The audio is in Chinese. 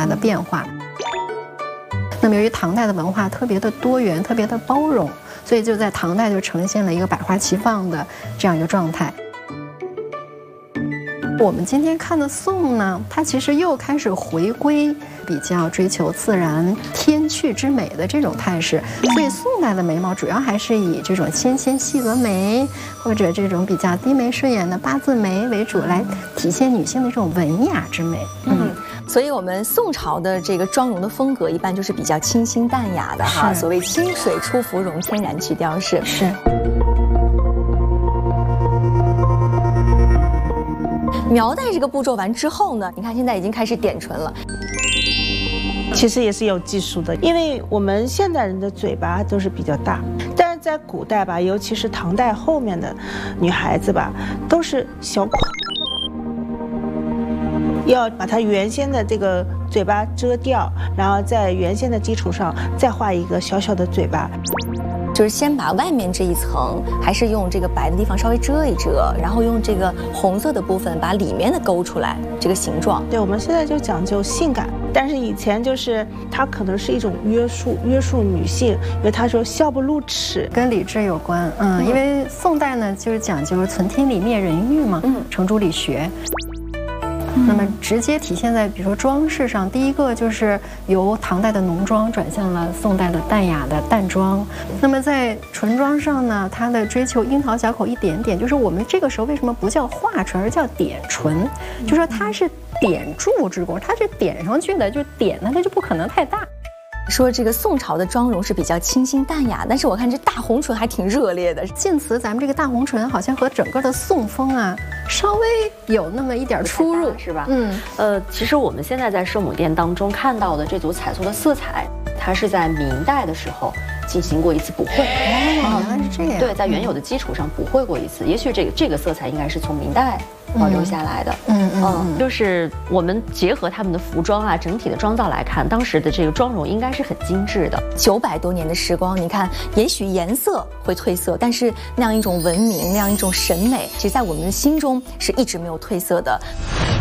大的变化。那么由于唐代的文化特别的多元，特别的包容，所以就在唐代就呈现了一个百花齐放的这样一个状态。我们今天看的宋呢，它其实又开始回归比较追求自然天趣之美的这种态势，所以宋代的眉毛主要还是以这种纤纤细额眉或者这种比较低眉顺眼的八字眉为主，来体现女性的这种文雅之美。 所以我们宋朝的这个妆容的风格一般就是比较清新淡雅的哈，所谓清水出芙蓉，天然去雕饰。 是。 描带这个步骤完之后呢，你看现在已经开始点唇了。 其实也是有技术的，因为我们现代人的嘴巴都是比较大，但是在古代吧，尤其是唐代后面的女孩子吧，都是小口，要把它原先的这个嘴巴遮掉，然后在原先的基础上再画一个小小的嘴巴。 就是先把外面这一层还是用这个白的地方稍微遮一遮，然后用这个红色的部分把里面的勾出来，这个形状。 对，我们现在就讲究性感，但是以前就是它可能是一种约束女性，因为他说笑不露齿， 跟理智有关。因为宋代呢就是讲究存天理灭人欲嘛，程朱理学。那么直接体现在比如说装饰上，第一个就是由唐代的浓妆转向了宋代的淡雅的淡妆。那么在唇妆上呢，它的追求樱桃小口一点点，就是我们这个时候为什么不叫画唇而叫点唇，就说它是点柱之功，它是点上去的，就点呢它就不可能太大。 说这个宋朝的妆容是比较清新淡雅，但是我看这大红唇还挺热烈的。 晋词咱们这个大红唇好像和整个的宋风啊稍微有那么一点出入， 是吧？其实我们现在在圣母殿当中看到的这组彩塑的色彩，它是在明代的时候进行过一次补绘。 原来是这样。 对，在原有的基础上补绘过一次，也许这个色彩应该是从明代保留下来的。就是我们结合他们的服装啊，整体的妆造来看，当时的这个妆容应该是很精致的。 900多年的时光，你看，也许颜色会褪色，但是那样一种文明，那样一种审美，其实在我们的心中是一直没有褪色的。